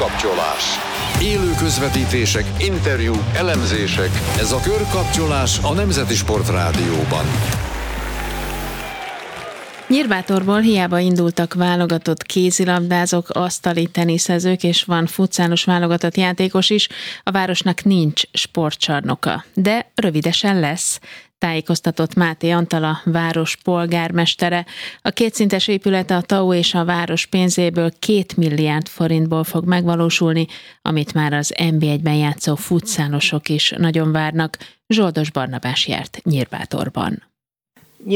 Körkapcsolás. Élő közvetítések, interjúk, elemzések. Ez a Körkapcsolás a Nemzeti Sportrádióban. Nyírbátorból hiába indultak válogatott kézilabdázók, asztali teniszezők, és van futszálos válogatott játékos is, a városnak nincs sportcsarnoka. De rövidesen lesz, tájékoztatott Máté Antal, a város polgármestere. A kétszintes épület a TAU és a város pénzéből 2 milliárd forintból fog megvalósulni, amit már az NB1-ben játszó futszálosok is nagyon várnak. Zsoldos Barnabás járt Nyírbátorban.